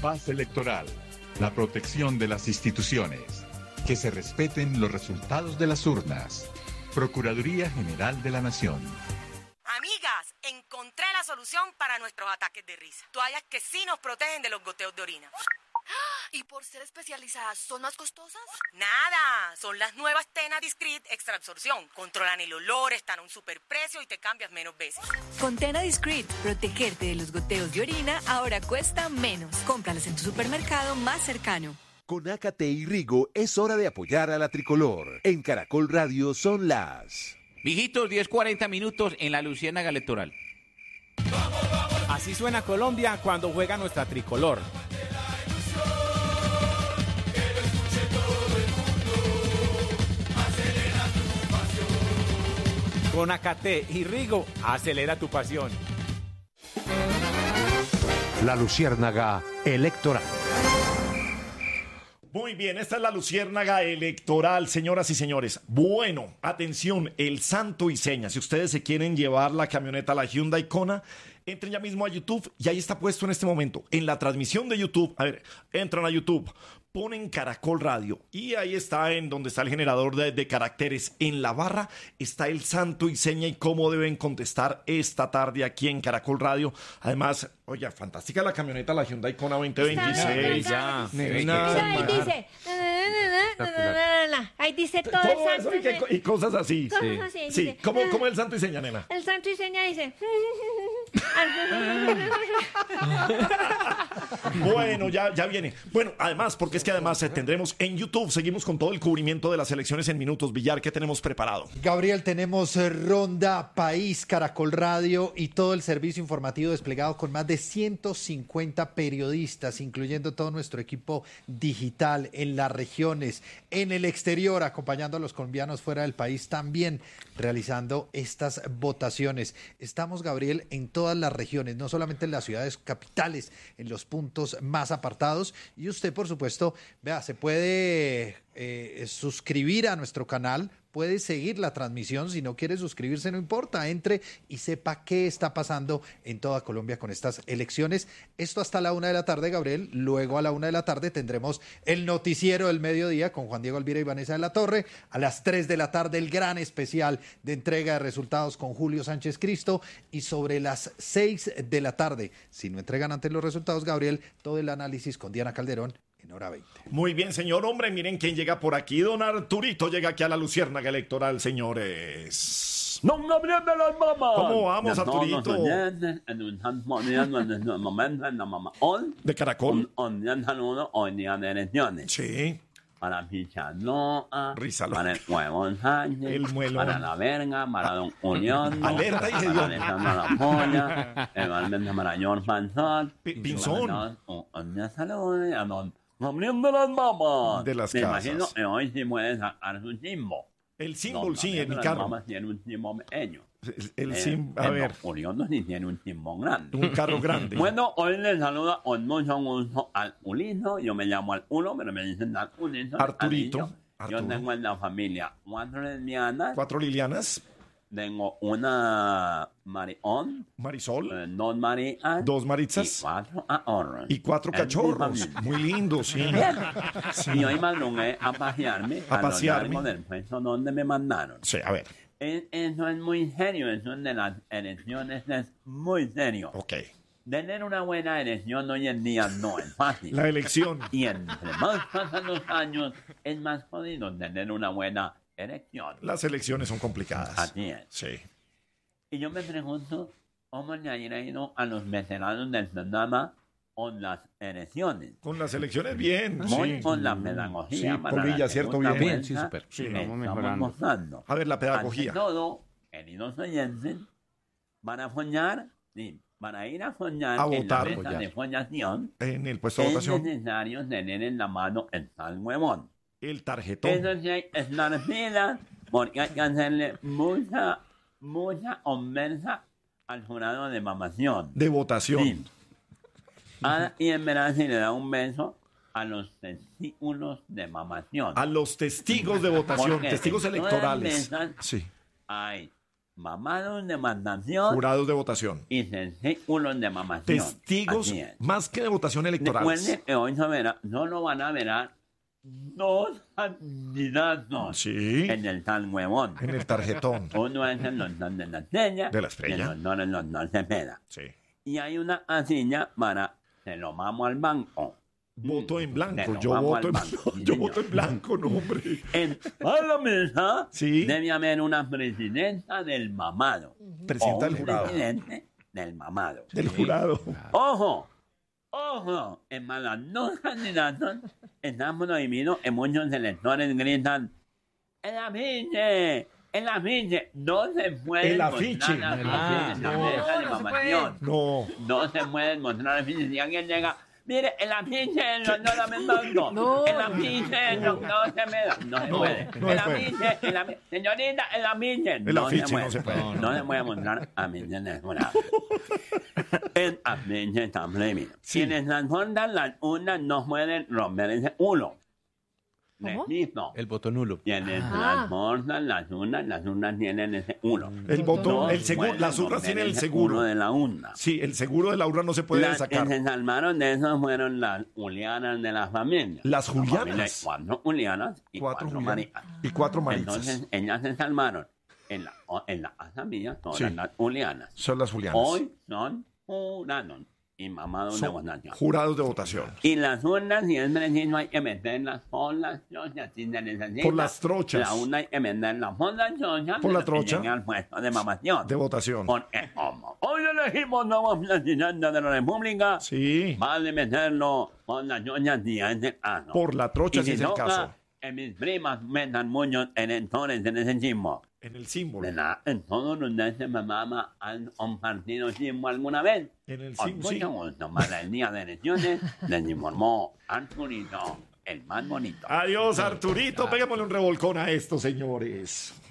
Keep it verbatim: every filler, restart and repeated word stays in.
paz electoral, la protección de las instituciones, que se respeten los resultados de las urnas. Procuraduría General de la Nación. Amigas, encontré la solución para nuestros ataques de risa. Toallas que sí nos protegen de los goteos de orina. ¿Y por ser especializadas son más costosas? Nada, son las nuevas Tena Discreet Extra Absorción. Controlan el olor, están a un superprecio y te cambias menos veces. Con Tena Discreet, protegerte de los goteos de orina ahora cuesta menos. Cómpralas en tu supermercado más cercano. Con Acate y Rigo es hora de apoyar a la tricolor. En Caracol Radio son las... Mijitos, diez cuarenta minutos en la Luciérnaga Electoral. Así suena Colombia cuando juega nuestra tricolor. Con Acate y Rigo, acelera tu pasión. La Luciérnaga Electoral. Muy bien, esta es la Luciérnaga Electoral, señoras y señores. Bueno, atención, el santo y seña. Si ustedes se quieren llevar la camioneta, la Hyundai Kona, entren ya mismo a YouTube y ahí está puesto en este momento. En la transmisión de YouTube, a ver, entran a YouTube, ponen Caracol Radio y ahí está en donde está el generador de, de caracteres. En la barra está el santo y seña y cómo deben contestar esta tarde aquí en Caracol Radio. Además, oye, fantástica la camioneta, la Hyundai Kona veinte veintiséis. Ya. Mira, ahí dice, ahí dice todo, Todo el santo eso y, que- y cosas así. Cosas Sí, así, sí. dice. ¿Cómo, cómo el santo y seña, nena? El santo y seña dice. Bueno, ya, ya viene. Bueno, además, porque es que además eh, tendremos en YouTube, seguimos con todo el cubrimiento de las elecciones en minutos. Villar, ¿qué tenemos preparado? Gabriel, tenemos eh, Ronda País, Caracol Radio y todo el servicio informativo desplegado con más de ciento cincuenta periodistas, incluyendo todo nuestro equipo digital en las regiones, en el exterior, acompañando a los colombianos fuera del país, también realizando estas votaciones. Estamos, Gabriel, en todas las regiones, no solamente en las ciudades capitales, en los puntos más apartados. Y usted, por supuesto, vea, se puede eh, suscribir a nuestro canal, puede seguir la transmisión. Si no quiere suscribirse, no importa, entre y sepa qué está pasando en toda Colombia con estas elecciones. Esto hasta la una de la tarde, Gabriel. Luego a la una de la tarde tendremos el noticiero del mediodía con Juan Diego Alvira y Vanessa de la Torre. A las tres de la tarde el gran especial de entrega de resultados con Julio Sánchez Cristo. Y sobre las seis de la tarde, si no entregan antes los resultados, Gabriel, todo el análisis con Diana Calderón en hora veinte. Muy bien, señor hombre, miren quién llega por aquí. Don Arturito llega aquí a la Luciérnaga Electoral, señores. Don Gabriel de las Mamas. ¿Cómo vamos, Arturito? De Caracol. Un día saludo hoy día de elecciones. Sí. Para Pichaloa, Rizaloa. para el Huevón Sánchez, El muelón. para la verga, para Don Unión, Alerta y para idiota. Alejandro La Polla, igualmente para George Panzón. Pi- Pinzón. Un día saludo a Don Gabriel de las Mamas. De las Me casas. imagino que hoy sí puede sacar su símbolo. El símbolo, Don sí, Gabriel en mi de las carro. Mamas tiene un símbolo pequeño. El, el Eh, sim- a el ver, Don Unión sí tiene un símbolo grande. un carro grande. Bueno, hoy les saluda con mucho gusto al Uliso. Yo me llamo al Uno, pero me dicen al Uliso. Arturito, Yo Arturo. tengo en la familia cuatro lesbianas. Cuatro Lilianas, Tengo una Marión, Marisol, eh, dos Marías. dos Y Maritzas cuatro ahorros. y cuatro Es mi cachorros. familia. Muy lindos, sí. Sí. Y hoy madrugué a pasearme A a, lo pasearme. largo del puesto donde me mandaron. Sí, a ver, Es- Eso es muy serio, eso de las elecciones es muy serio. ok. Tener una buena elección hoy en día no es fácil. La elección. Y entre más pasan los años, es más jodido tener una buena elección. Las elecciones son complicadas. Así es. Sí. Y yo me pregunto, ¿cómo le ha ido a los veteranos del programa con las elecciones? Con las elecciones, bien. Muy Sí. con la pedagogía. Sí, para Polilla, la cierto, segunda bien. vuelta Bien, sí, súper. Sí, que vamos estamos mejorando. mostrando. A ver, la pedagogía. Ante todo, queridos oyentes, van a soñar, sí, para ir a soñar A en votar. la mesa Apoyar. de follación, En el puesto de es votación, necesario tener en la mano el tal huevón. el tarjetón. Eso sí hay que estar pilas, porque hay que hacerle mucha, mucha conversa al jurado de mamación. De votación. Sí. Ah, y en verdad si le da un beso a los testículos de mamación. A los testigos de votación, Porque testigos en todas electorales. mesas Sí. Hay mamados de mamación Jurados de votación. y testículos de mamación. Testigos Así es. más que de votación electoral. Recuerden que hoy se verá- solo van a ver dos candidatos Sí. en el tal huevón. En el tarjetón. Uno es el doctor de la estrella. De la estrella. Y el doctor es el doctor Cepeda. Sí. Y hay una casilla para se lo vamos al banco. Voto en Se blanco. lo Yo vamos voto al en banco, sí, Yo señor. voto en blanco, no, hombre. En a la mesa Sí. debe haber una presidenta del mamado. Presidenta O un del jurado. presidente del mamado. Del jurado. ¡Ojo! ¡Ojo! En más las dos candidatos estamos prohibidos en muchos electores gritan ¡el afiche! ¡el afiche! No se puede El afiche. mostrar las afiches en la mesa de mamación. No. No se pueden mostrar afiches. Si alguien llega, mire, el afiche del doctor Amendondo. No. El afiche del doctor Cepeda. No se No, puede. no el se puede. afiche, el afiche. Señorita, el afiche. El afiche no se puede. No, no se puede mostrar afiche en el jurado. El afiche está prohibido. Sí. Quienes transportan las urnas no pueden romper ese uno. Repito. El voto nulo. Quienes Ah. transportan las urnas, las urnas tienen ese uno. El voto, No el seguro, pueden las urnas romper tienen el ese seguro. uno de la urna. Sí, el seguro de la urna no se puede Las sacar. que se salvaron de eso fueron las Julianas de la familia. Las La familia Julianas. hay cuatro Julianas y Cuatro cuatro, Julianas Marias. y cuatro Maritzas. Entonces, ellas se salvaron. En la, en la asamblea son Sí. las Julianas. Son las Julianas. Hoy son jurados y mamados de Son votación. jurados de votación. Y las urnas, si es preciso, hay que meterlas por las trochas. Si se necesita, Por las trochas. La urna hay que meterla por las trochas. Por la para que trocha. llegue al puesto de mamación. De votación. Porque como hoy elegimos nuevo presidente de la República, Sí. vale meterlo por las trochas si es el caso. Por la trocha, Y si es el toca, caso. que mis primas metan muchos electores en ese chismo. En el símbolo. ¿Verdad? En todos los de ese mamá han compartido sismo alguna vez. En el Con símbolo. mucho gusto, para el día de elecciones, les informó Arturito, el más bonito. Adiós, Arturito. Péguemosle un revolcón a esto, señores.